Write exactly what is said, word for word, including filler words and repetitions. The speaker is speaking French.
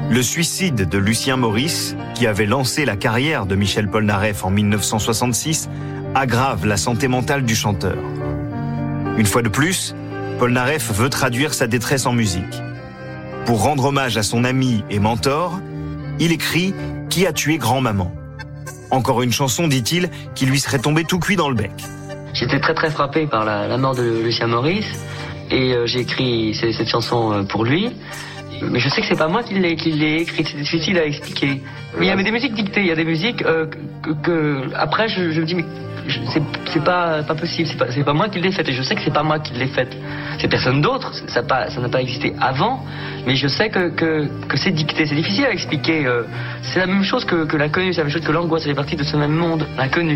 Le suicide de Lucien Maurice, qui avait lancé la carrière de Michel Polnareff en mille neuf cent soixante-six, aggrave la santé mentale du chanteur. Une fois de plus, Polnareff veut traduire sa détresse en musique. Pour rendre hommage à son ami et mentor, il écrit « Qui a tué grand-maman ?» Encore une chanson, dit-il, qui lui serait tombée tout cuit dans le bec. J'étais très très frappé par la, la mort de Lucien Maurice et euh, j'ai écrit cette, cette chanson euh, pour lui. Mais je sais que c'est pas moi qui l'ai, qui l'ai écrite, c'est difficile à expliquer. Mais il y avait des musiques dictées, il y a des musiques euh, que, que après je, je me dis mais je, c'est, c'est pas pas possible, c'est pas c'est pas moi qui l'ai faite et je sais que c'est pas moi qui l'ai faite. C'est personne d'autre, ça pas ça n'a pas existé avant, mais je sais que que que c'est dicté, c'est difficile à expliquer. Euh, c'est la même chose que que l'inconnu, c'est la même chose que l'angoisse, ça fait partie de ce même monde, l'inconnu.